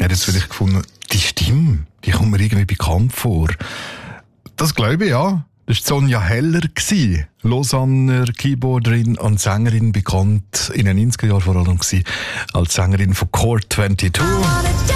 Er hat jetzt vielleicht gefunden, die Stimme, die kommt mir irgendwie bekannt vor. Das glaube ich, ja. Das war Sonja Heller, Lausanner Keyboarderin und Sängerin, bekannt in den 90er Jahren vor allem als Sängerin von Core 22.